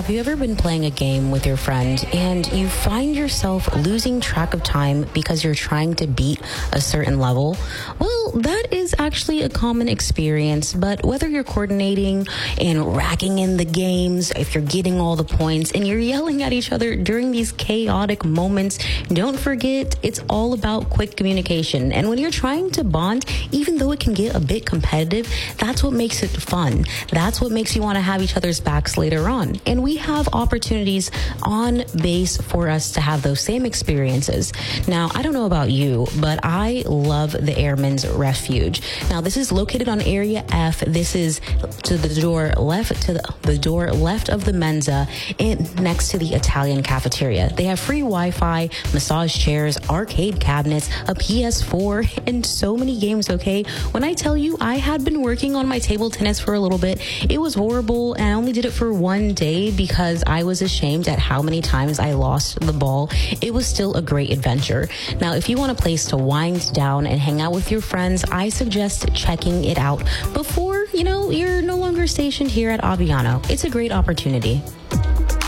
Have you ever been playing a game with your friend and you find yourself losing track of time because you're trying to beat a certain level? Well, that is actually a common experience, but whether you're coordinating and racking in the games, if you're getting all the points and you're yelling at each other during these chaotic moments, don't forget it's all about quick communication. And when you're trying to bond, even though it can get a bit competitive, that's what makes it fun. That's what makes you want to have each other's backs later on. And we have opportunities on base for us to have those same experiences. Now, I don't know about you, but I love the Airman's Refuge. Now, this is located on Area F. This is to the door left of the Mensa, and next to the Italian cafeteria. They have free Wi-Fi, massage chairs, arcade cabinets, a PS4, and so many games, okay? When I tell you I had been working on my table tennis for a little bit, it was horrible, and I only did it for one day because I was ashamed at how many times I lost the ball. It was still a great adventure. Now, if you want a place to wind down and hang out with your friends, I suggest checking it out before, you're no longer stationed here at Aviano. It's a great opportunity.